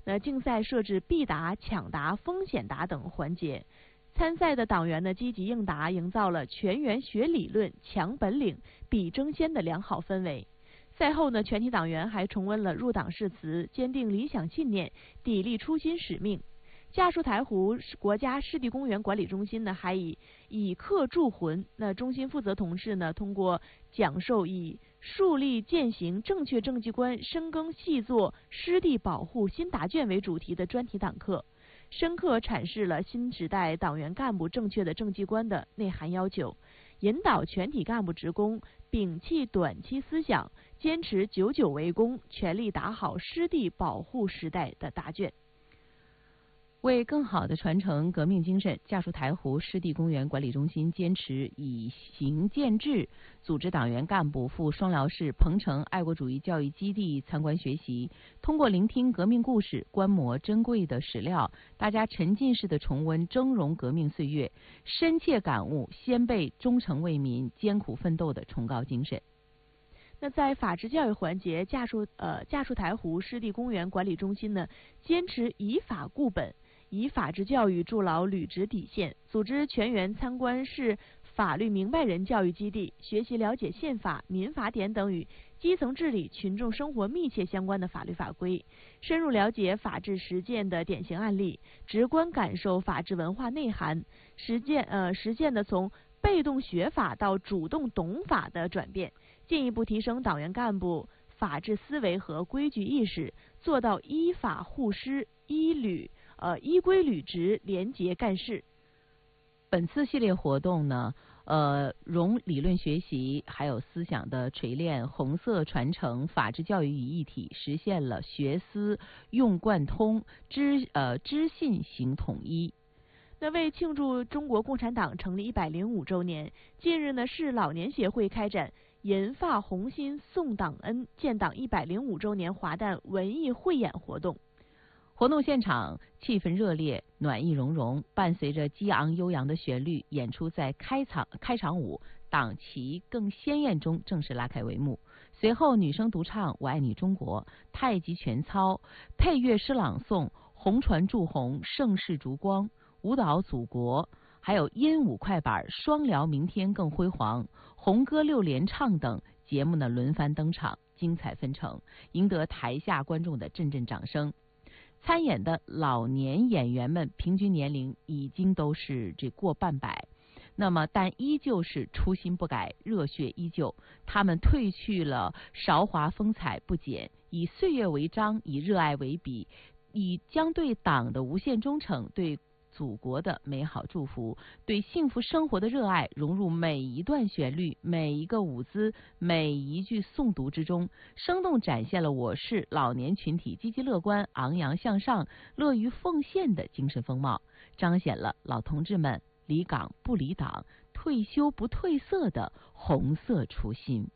竞赛设置必答、抢答、风险答等环节。参赛的党员呢积极应答，营造了全员学理论、强本领、比争先的良好氛围。赛后呢，全体党员还重温了入党誓词，坚定理想信念，砥砺初心使命。嘉树台湖国家湿地公园管理中心呢，还以课铸魂。中心负责同志呢，通过讲授以树立践行正确政绩观、深耕细作湿地保护新答卷为主题的专题党课，深刻阐释了新时代党员干部正确的政绩观的内涵要求，引导全体干部职工摒弃短期思想，坚持久久为功，全力打好湿地保护时代的答卷。 为更好地传承革命精神，嘉树台湖湿地公园管理中心坚持以行荐制，组织党员干部赴双辽市彭城爱国主义教育基地参观学习，通过聆听革命故事，观摩珍贵的史料，大家沉浸式地重温峥嵘革命岁月，深切感悟先辈忠诚为民、艰苦奋斗的崇高精神。 在法治教育环节，嘉树台湖湿地公园管理中心呢，坚持以法固本，以法治教育筑牢履职底线，组织全员参观市法律明白人教育基地，学习了解宪法、民法典等与基层治理、群众生活密切相关的法律法规，深入了解法治实践的典型案例，直观感受法治文化内涵，实践的从被动学法到主动懂法的转变，进一步提升党员干部法治思维和规矩意识，做到依法护师、依规履职、廉洁干事。 本次系列活动呢，融理论学习还有思想的锤炼，红色传承法治教育于一体，实现了学思用贯通、知信行统一。 为庆祝中国共产党成立105周年，近日呢，市老年协会开展银发红心送党恩、建党105周年华诞文艺汇演活动。 活动现场气氛热烈，暖意融融，伴随着激昂悠扬的旋律，演出在开场舞党旗更鲜艳中正式拉开帷幕。随后女生独唱《我爱你中国》，太极拳操，配乐诗朗诵，红船铸红，盛世烛光，舞蹈祖国，还有音舞快板，双辽明天更辉煌，红歌六连唱等节目呢轮番登场，精彩纷呈，赢得台下观众的阵阵掌声。参演的老年演员们平均年龄已经都是过半百，但依旧是初心不改，热血依旧。他们褪去了韶华风采不减，以岁月为章，以热爱为笔，以将对党的无限忠诚、对祖国的美好祝福、对幸福生活的热爱融入每一段旋律、每一个舞姿、每一句诵读之中，生动展现了我市老年群体积极乐观、昂扬向上、乐于奉献的精神风貌，彰显了老同志们离岗不离党、退休不褪色的红色初心。